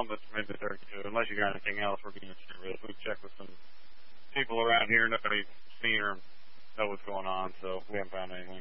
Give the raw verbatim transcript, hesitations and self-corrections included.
one that's maybe thirty-two. Unless you got anything else, we're being serious. We've checked with some people around here. Nobody's seen or know what's going on, so we haven't found anything.